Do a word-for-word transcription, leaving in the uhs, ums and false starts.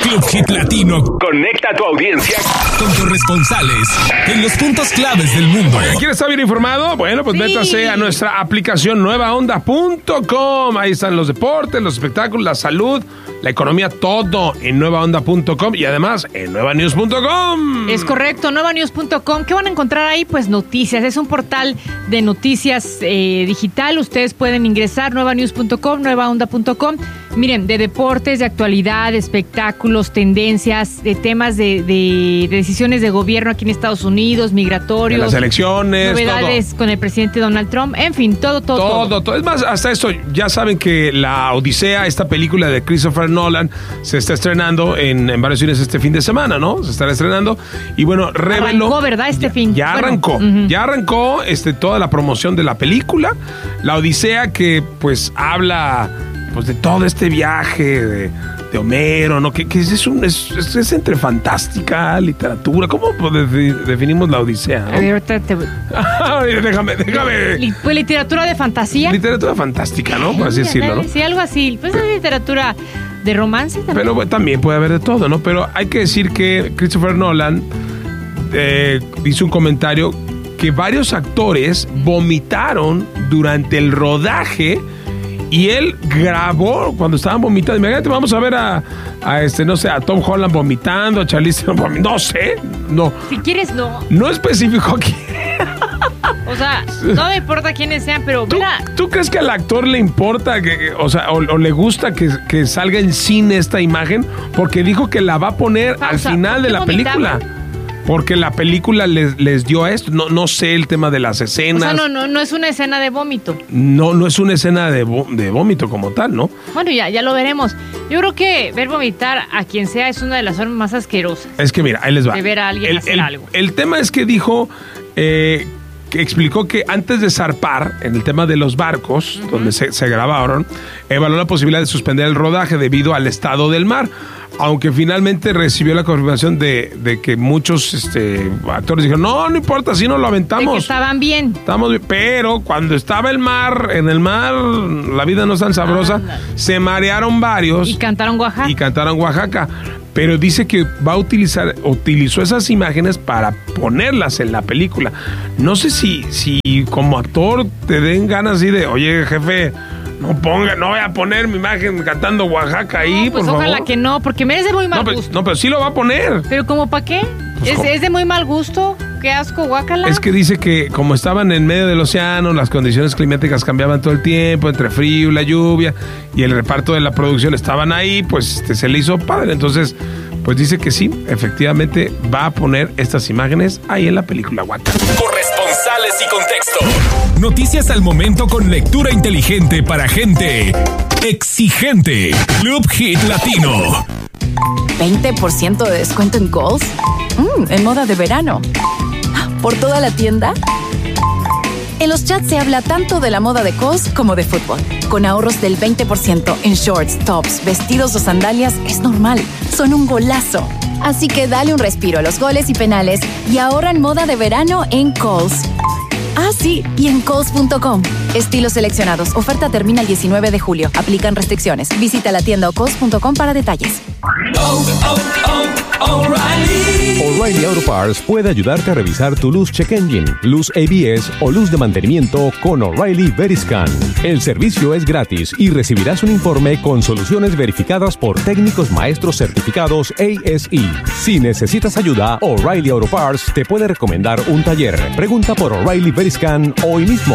Club Hit Latino conecta a tu audiencia con corresponsales en los puntos claves del mundo. ¿Quieres estar bien informado? Bueno, pues sí. Métase a nuestra aplicación nueva onda punto com. Ahí están los deportes, los espectáculos, la salud, la economía, todo en nueva onda punto com y además en nueva news punto com. Es correcto, nueva news punto com. ¿Qué van a encontrar ahí? Pues noticias. Es un portal de noticias eh, digital. Ustedes pueden ingresar nueva news punto com, nueva onda punto com. Miren, de deportes, de actualidad, de espectáculos, tendencias, de temas de, de, de decisiones de gobierno aquí en Estados Unidos, migratorios. De las elecciones, novedades todo. Con el presidente Donald Trump. En fin, todo, todo, todo. Todo, todo. Es más, hasta esto, ya saben que La Odisea, esta película de Christopher Nolan, se está estrenando en, en varios cines este fin de semana, ¿no? Se estará estrenando. Y bueno, reveló... Arrancó, ¿verdad? Este ya, fin. Ya bueno, arrancó. Uh-huh. Ya arrancó este, toda la promoción de la película. La Odisea, que pues habla... pues de todo este viaje de, de Homero, ¿no? Que, que es, un, es, es, es entre fantástica, literatura. ¿Cómo pues, definimos la Odisea? ¿No? A ver, ahorita te... déjame, déjame. Pues literatura de fantasía. Literatura fantástica, ¿no? Por así sí, decirlo, ¿no? Sí, algo así. Pues es literatura de romance también. Pero bueno, también puede haber de todo, ¿no? Pero hay que decir que Christopher Nolan eh, hizo un comentario que varios actores vomitaron durante el rodaje. Y él grabó cuando estaban vomitando. Imagínate, vamos a ver a, a este, no sé, a Tom Holland vomitando, a Charlize Theron vomitando. No sé, no. Si quieres, no. No especificó quién. O sea, no me importa quiénes sean, pero ¿Tú, mira. ¿Tú crees que al actor le importa, que, o sea, o, o le gusta que, que salga en cine esta imagen? Porque dijo que la va a poner Pausa. al final de la vomitaba? película. Porque la película les, les dio esto. No, no sé el tema de las escenas. O sea, no, no, no es una escena de vómito. No, no es una escena de, de vómito como tal, ¿no? Bueno, ya, ya lo veremos. Yo creo que ver vomitar a quien sea es una de las formas más asquerosas. Es que mira, ahí les va. De ver a alguien el, hacer el, algo. El tema es que dijo, eh, que explicó que antes de zarpar, en el tema de los barcos, uh-huh. donde se, se grabaron, evaluó la posibilidad de suspender el rodaje debido al estado del mar. Aunque finalmente recibió la confirmación de, de que muchos este, actores dijeron, no, no importa, si no lo aventamos. De que estaban bien. Estamos bien. Pero cuando estaba el mar, en el mar, la vida no es tan sabrosa, ah, se marearon varios. Y cantaron Oaxaca. Y cantaron Oaxaca. Pero dice que va a utilizar, utilizó esas imágenes para ponerlas en la película. No sé si, si como actor te den ganas así de, oye, jefe, no ponga, no voy a poner mi imagen cantando Oaxaca ahí, no, pues por ojalá favor. que no, porque merece muy mal no, pero, gusto. No, pero sí lo va a poner. ¿Pero como para qué? Pues ¿Es, ¿Es de muy mal gusto? ¿Qué asco, guácala? Es que dice que como estaban en medio del océano, las condiciones climáticas cambiaban todo el tiempo, entre frío y la lluvia, y el reparto de la producción estaban ahí, pues este, se le hizo padre. Entonces, pues dice que sí, efectivamente va a poner estas imágenes ahí en la película Guata. Corresponsales y contexto. Noticias al momento con lectura inteligente para gente exigente. Club Hit Latino. ¿veinte por ciento de descuento en Kohl's? Mm, en moda de verano. ¿Por toda la tienda? En los chats se habla tanto de la moda de Kohl's como de fútbol. Con ahorros del veinte por ciento en shorts, tops, vestidos o sandalias es normal. Son un golazo. Así que dale un respiro a los goles y penales y ahorra en moda de verano en Kohl's. Ah, sí, y en Kohl's punto com. Estilos seleccionados. Oferta termina el diecinueve de julio. Aplican restricciones. Visita la tienda o Kohl's punto com para detalles. Oh, oh, oh, O'Reilly. O'Reilly Auto Parts puede ayudarte a revisar tu luz check engine, luz A B S o luz de mantenimiento con O'Reilly Veriscan. El servicio es gratis y recibirás un informe con soluciones verificadas por técnicos maestros certificados A S E. Si necesitas ayuda, O'Reilly Auto Parts te puede recomendar un taller. Pregunta por O'Reilly Veriscan hoy mismo.